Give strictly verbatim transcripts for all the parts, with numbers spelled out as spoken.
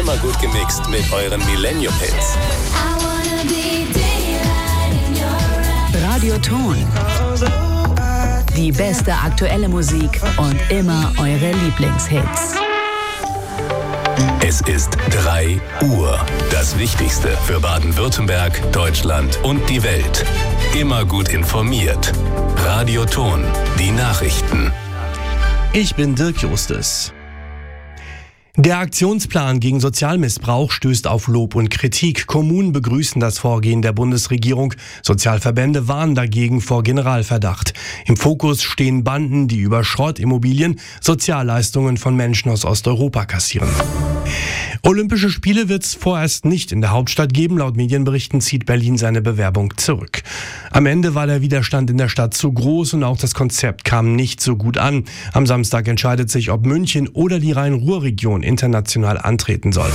Immer gut gemixt mit euren Millennium-Hits. Radioton. Die beste aktuelle Musik und immer eure Lieblingshits. Es ist drei Uhr. Das Wichtigste für Baden-Württemberg, Deutschland und die Welt. Immer gut informiert. Radioton. Die Nachrichten. Ich bin Dirk Justus. Der Aktionsplan gegen Sozialmissbrauch stößt auf Lob und Kritik. Kommunen begrüßen das Vorgehen der Bundesregierung. Sozialverbände warnen dagegen vor Generalverdacht. Im Fokus stehen Banden, die über Schrottimmobilien Sozialleistungen von Menschen aus Osteuropa kassieren. Olympische Spiele wird es vorerst nicht in der Hauptstadt geben. Laut Medienberichten zieht Berlin seine Bewerbung zurück. Am Ende war der Widerstand in der Stadt zu groß und auch das Konzept kam nicht so gut an. Am Samstag entscheidet sich, ob München oder die Rhein-Ruhr-Region international antreten soll.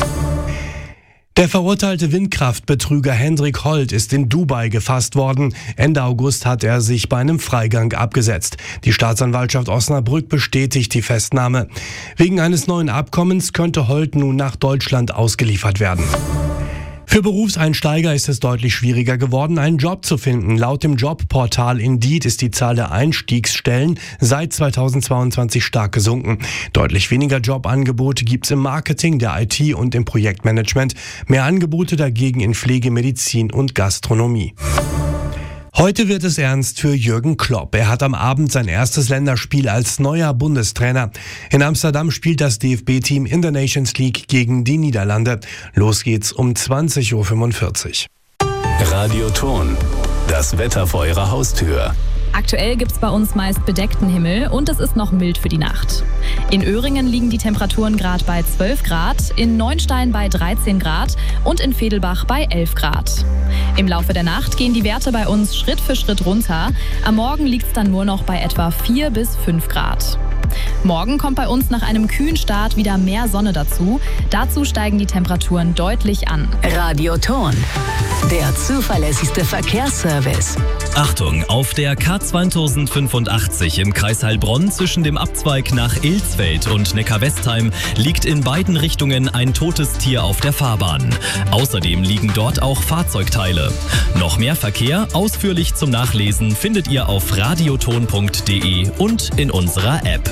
Der verurteilte Windkraftbetrüger Hendrik Holt ist in Dubai gefasst worden. Ende August hat er sich bei einem Freigang abgesetzt. Die Staatsanwaltschaft Osnabrück bestätigt die Festnahme. Wegen eines neuen Abkommens könnte Holt nun nach Deutschland ausgeliefert werden. Für Berufseinsteiger ist es deutlich schwieriger geworden, einen Job zu finden. Laut dem Jobportal Indeed ist die Zahl der Einstiegsstellen seit zweitausendzweiundzwanzig stark gesunken. Deutlich weniger Jobangebote gibt es im Marketing, der I T und im Projektmanagement. Mehr Angebote dagegen in Pflege, Medizin und Gastronomie. Heute wird es ernst für Jürgen Klopp. Er hat am Abend sein erstes Länderspiel als neuer Bundestrainer. In Amsterdam spielt das D F B-Team in der Nations League gegen die Niederlande. Los geht's um zwanzig Uhr fünfundvierzig. Radioton. Das Wetter vor eurer Haustür. Aktuell gibt's bei uns meist bedeckten Himmel und es ist noch mild für die Nacht. In Öhringen liegen die Temperaturen gerade bei zwölf Grad, in Neunstein bei dreizehn Grad und in Vedelbach bei elf Grad. Im Laufe der Nacht gehen die Werte bei uns Schritt für Schritt runter. Am Morgen liegt's dann nur noch bei etwa vier bis fünf Grad. Morgen kommt bei uns nach einem kühlen Start wieder mehr Sonne dazu. Dazu steigen die Temperaturen deutlich an. Radioton. Der zuverlässigste Verkehrsservice. Achtung, auf der K zweitausendfünfundachtzig im Kreis Heilbronn zwischen dem Abzweig nach Ilsfeld und Neckar-Westheim liegt in beiden Richtungen ein totes Tier auf der Fahrbahn. Außerdem liegen dort auch Fahrzeugteile. Noch mehr Verkehr, ausführlich zum Nachlesen, findet ihr auf radioton punkt de und in unserer App.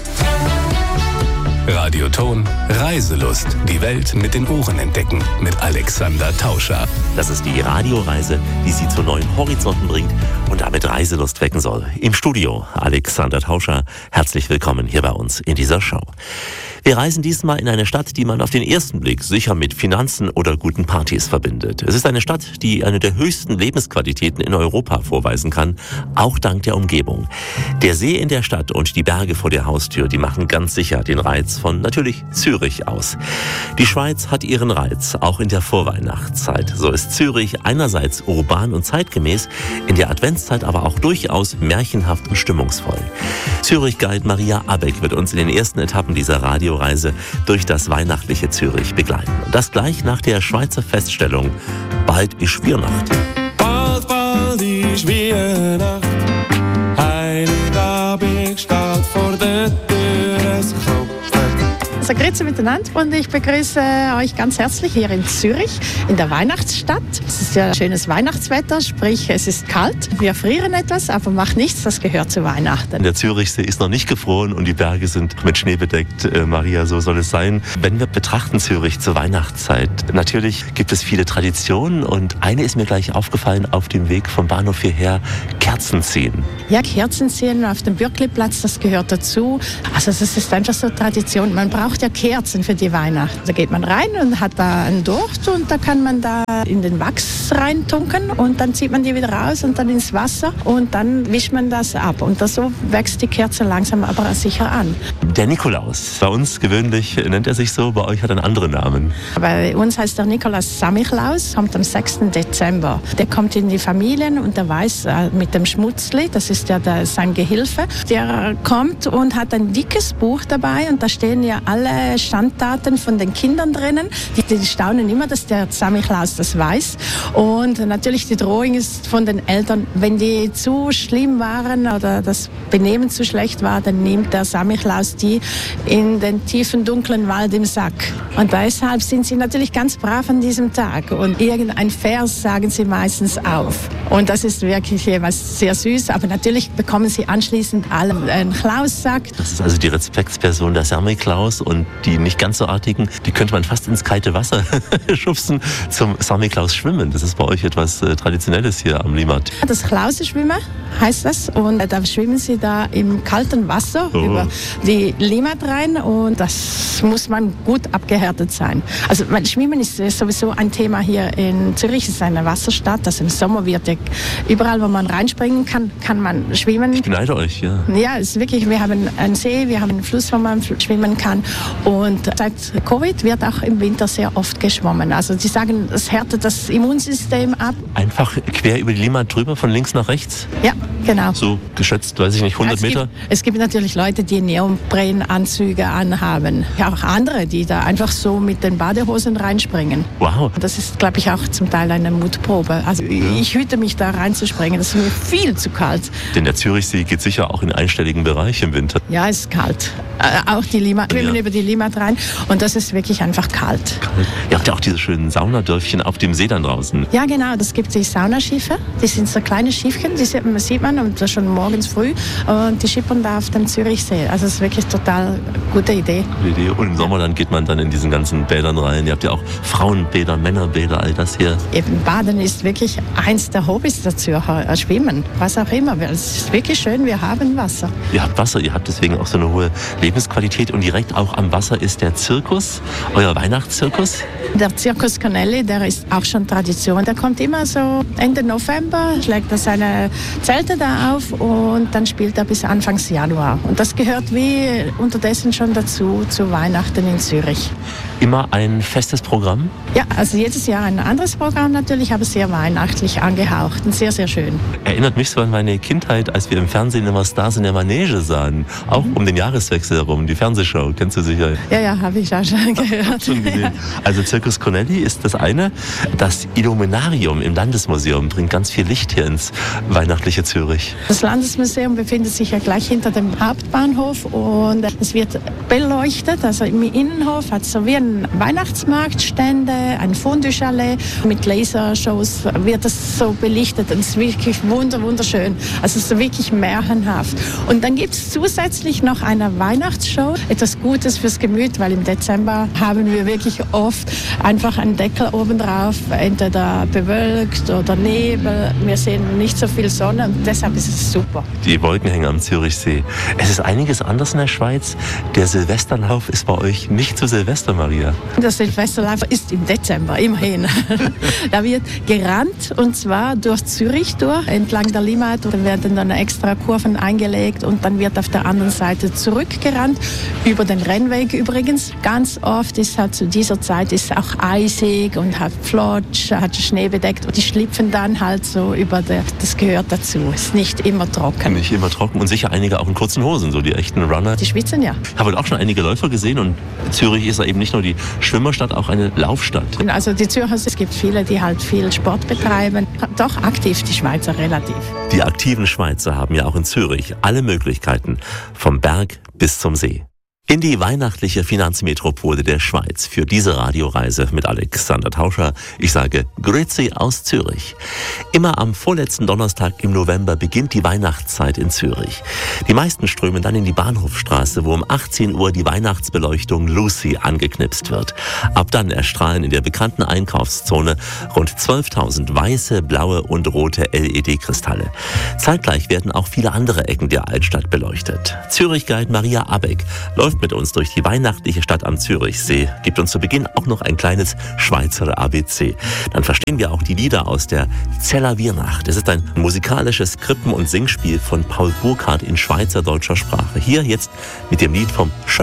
Radioton. Reiselust. Die Welt mit den Ohren entdecken. Mit Alexander Tauscher. Das ist die Radioreise, die Sie zu neuen Horizonten bringt und damit Reiselust wecken soll. Im Studio Alexander Tauscher. Herzlich willkommen hier bei uns in dieser Show. Wir reisen diesmal in eine Stadt, die man auf den ersten Blick sicher mit Finanzen oder guten Partys verbindet. Es ist eine Stadt, die eine der höchsten Lebensqualitäten in Europa vorweisen kann, auch dank der Umgebung. Der See in der Stadt und die Berge vor der Haustür, die machen ganz sicher den Reiz von natürlich Zürich aus. Die Schweiz hat ihren Reiz, auch in der Vorweihnachtszeit. So ist Zürich einerseits urban und zeitgemäß, in der Adventszeit aber auch durchaus märchenhaft und stimmungsvoll. Zürich-Guide Maria Abeck wird uns in den ersten Etappen dieser Radio Reise durch das weihnachtliche Zürich begleiten. Und das gleich nach der Schweizer Feststellung: Bald ist Weihnacht. Bald, bald ist Weihnacht. Heiligabend steht vor der Tür, es klopft. Also grüezi miteinander und ich begrüße euch ganz herzlich hier in Zürich, in der Weihnachtsstadt. Es ist ja schönes Weihnachtswetter, sprich es ist kalt. Wir frieren etwas, aber macht nichts, das gehört zu Weihnachten. Der Zürichsee ist noch nicht gefroren und die Berge sind mit Schnee bedeckt. Äh, Maria, so soll es sein. Wenn wir betrachten Zürich zur Weihnachtszeit, natürlich gibt es viele Traditionen und eine ist mir gleich aufgefallen auf dem Weg vom Bahnhof hierher: Kerzen ziehen. Ja, Kerzen ziehen auf dem Bürkliplatz, das gehört dazu. Also es ist einfach so Tradition. Man braucht ja Kerzen für die Weihnachten. Da geht man rein und hat da einen Docht und da kann man da in den Wachs reintunken und dann zieht man die wieder raus und dann ins Wasser und dann wischt man das ab. Und das so wächst die Kerze langsam aber sicher an. Der Nikolaus, bei uns gewöhnlich nennt er sich so, bei euch hat er einen anderen Namen. Bei uns heißt der Nikolaus Samichlaus, kommt am sechsten Dezember. Der kommt in die Familien und der weiß mit dem Schmutzli, das ist ja der, sein Gehilfe, der kommt und hat ein dickes Buch dabei und da stehen ja alle alle Schandtaten von den Kindern drinnen. Die, die staunen immer, dass der Samichlaus das weiß. Und natürlich die Drohung ist von den Eltern, wenn die zu schlimm waren oder das Benehmen zu schlecht war, dann nimmt der Samichlaus die in den tiefen, dunklen Wald im Sack. Und deshalb sind sie natürlich ganz brav an diesem Tag. Und irgendein Vers sagen sie meistens auf. Und das ist wirklich was sehr süß. Aber natürlich bekommen sie anschließend alle einen Klaussack. Das ist also die Respektsperson der Samichlaus, und die nicht ganz so artigen, die könnte man fast ins kalte Wasser schubsen zum Samichlaus schwimmen. Das ist bei euch etwas äh, Traditionelles hier am Limmat. Das Klauseschwimmen heißt das, und da schwimmen sie da im kalten Wasser oh. über die Limmat rein, und das muss man gut abgehärtet sein. Also weil Schwimmen ist sowieso ein Thema hier in Zürich. Es ist eine Wasserstadt, also im Sommer wird ja überall, wo man reinspringen kann, kann man schwimmen. Ich beneide euch, ja. Ja, es ist wirklich, wir haben einen See, wir haben einen Fluss, wo man schwimmen kann, und seit Covid wird auch im Winter sehr oft geschwommen. Also die sagen, es härtet das Immunsystem ab. Einfach quer über die Limmat drüber, von links nach rechts? Ja, genau. So geschätzt, weiß ich nicht, hundert es Meter? Gibt, es gibt natürlich Leute, die Neoprenanzüge anhaben. Ja, auch andere, die da einfach so mit den Badehosen reinspringen. Wow. Das ist, glaube ich, auch zum Teil eine Mutprobe. Also ja. ich hüte mich da reinzuspringen, das ist mir viel zu kalt. Denn der Zürichsee geht sicher auch in einstelligen Bereich im Winter. Ja, es ist kalt. Äh, auch die Limmat, wir ja. über die Limmat rein, und das ist wirklich einfach kalt. kalt. Ihr habt ja auch diese schönen Saunadörfchen auf dem See dann draußen. Ja, genau, das gibt die Saunaschiffe. Die sind so kleine Schiffchen, die sieht man und schon morgens früh, und die schippern da auf dem Zürichsee. Also das ist wirklich total gute Idee. Gute Idee. Und im Sommer dann geht man dann in diesen ganzen Bädern rein. Ihr habt ja auch Frauenbäder, Männerbäder, all das hier. Eben, Baden ist wirklich eins der Hobbys der Zürcher. Schwimmen, was auch immer. Es ist wirklich schön, wir haben Wasser. Ihr habt Wasser, ihr habt deswegen auch so eine hohe Lebensqualität, und direkt auch am Wasser ist der Zirkus, euer Weihnachtszirkus. Der Circus Cornelli, der ist auch schon Tradition. Der kommt immer so Ende November, schlägt er seine Zelte da auf, und dann spielt er bis Anfang Januar. Und das gehört wie unterdessen schon dazu, zu Weihnachten in Zürich. Immer ein festes Programm? Ja, also jedes Jahr ein anderes Programm natürlich, aber sehr weihnachtlich angehaucht und sehr, sehr schön. Erinnert mich so an meine Kindheit, als wir im Fernsehen immer Stars in der Manege sahen. Auch um den Jahreswechsel herum, die Fernsehshow, kennst du sicher? Ja, ja, habe ich auch schon gehört. schon gesehen. Also Circus Cornelli ist das eine. Das Illuminarium im Landesmuseum bringt ganz viel Licht hier ins weihnachtliche Zürich. Das Landesmuseum befindet sich ja gleich hinter dem Hauptbahnhof, und es wird beleuchtet. Also im Innenhof hat es so wie ein Weihnachtsmarktstände, ein Fondue-Chalet. Mit Lasershows wird es so belichtet, und es ist wirklich wunder, wunderschön. Also es ist wirklich märchenhaft. Und dann gibt es zusätzlich noch eine Weihnachtsshow, etwas Gutes fürs Gemüt, weil im Dezember haben wir wirklich oft einfach einen Deckel oben drauf, entweder bewölkt oder Nebel. Wir sehen nicht so viel Sonne, und deshalb ist es super. Die Wolkenhänge am Zürichsee. Es ist einiges anders in der Schweiz. Der Silvesterlauf ist bei euch nicht zu Silvester, Maria. Der Silvesterlauf ist im Dezember, immerhin. Da wird gerannt, und zwar durch Zürich durch, entlang der Limmat. Da werden dann extra Kurven eingelegt, und dann wird auf der anderen Seite zurückgerannt, über den Rennweg übrigens. Ganz oft ist halt zu dieser Zeit ist auch eisig und hat Flotsch, hat Schnee bedeckt, und die schlüpfen dann halt so über der, das gehört dazu. Ist nicht immer trocken. Nicht immer trocken, und sicher einige auch in kurzen Hosen, so die echten Runner. Die schwitzen ja. Ich habe auch schon einige Läufer gesehen, und Zürich ist ja eben nicht nur die Schwimmerstadt, auch eine Laufstadt. Also die Zürcher, es gibt viele, die halt viel Sport betreiben. Doch aktiv, die Schweizer relativ. Die aktiven Schweizer haben ja auch in Zürich alle Möglichkeiten, vom Berg bis zum See. In die weihnachtliche Finanzmetropole der Schweiz für diese Radioreise mit Alexander Tauscher. Ich sage Grüezi aus Zürich. Immer am vorletzten Donnerstag im November beginnt die Weihnachtszeit in Zürich. Die meisten strömen dann in die Bahnhofstraße, wo um achtzehn Uhr die Weihnachtsbeleuchtung Lucy angeknipst wird. Ab dann erstrahlen in der bekannten Einkaufszone rund zwölftausend weiße, blaue und rote L E D-Kristalle. Zeitgleich werden auch viele andere Ecken der Altstadt beleuchtet. Zürich-Guide Maria Abeck läuft mit uns durch die weihnachtliche Stadt am Zürichsee, gibt uns zu Beginn auch noch ein kleines Schweizer A B C. Dann verstehen wir auch die Lieder aus der Zeller Weihnacht. Es ist ein musikalisches Krippen- und Singspiel von Paul Burkhardt in schweizerdeutscher Sprache. Hier jetzt mit dem Lied vom